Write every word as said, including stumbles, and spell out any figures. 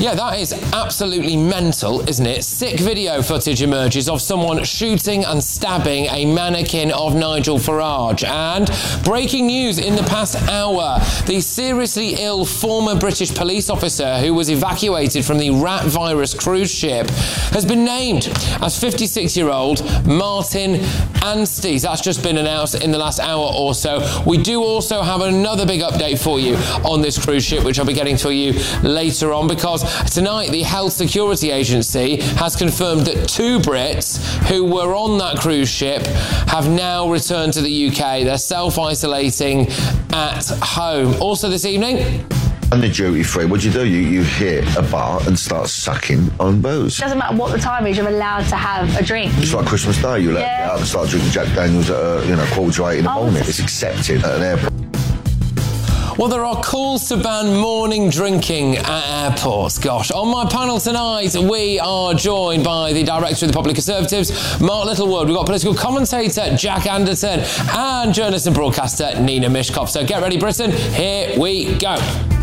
Yeah, that is absolutely mental, isn't it? Sick video footage emerges of someone shooting and stabbing a mannequin of Nigel Farage. And breaking news in the past hour, the seriously ill former British police officer who was evacuated from the rat virus cruise ship has been named as fifty-six-year-old Martin Anstey. That's just been announced in the last hour or so. We do also have another big update for you on this cruise ship, which I'll be getting to you later on, because tonight the Health Security Agency has confirmed that two Brits who were on that cruise ship have now returned to the U K. They're self-isolating at home. Also this evening... On the duty free, what do you do? You, you hit a bar and start sucking on booze. Doesn't matter what the time is, you're allowed to have a drink. It's like Christmas Day, you let yeah. get out and start drinking Jack Daniels at uh, you know, quarter to eight in the oh. morning. It's accepted at an airport. Well, there are calls to ban morning drinking at airports. Gosh, on my panel tonight, we are joined by the Director of the Public Conservatives, Mark Littlewood. We've got political commentator Jack Anderton and journalist and broadcaster Nina Mishkov. So get ready, Britain. Here we go.